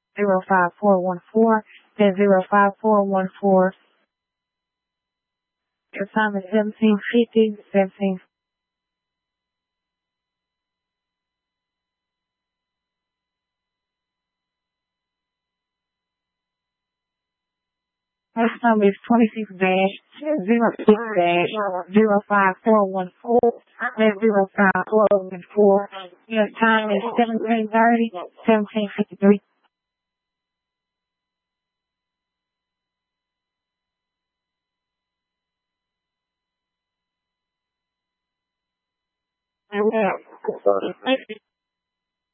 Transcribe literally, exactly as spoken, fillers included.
zero five four one four. That's zero five four one four. Your time is seventeen fifty, seventeen. Next number is twenty-six dash zero six dash zero five four one four. That's zero five four one four. Your time is seventeen thirty, seventeen fifty-three. Okay.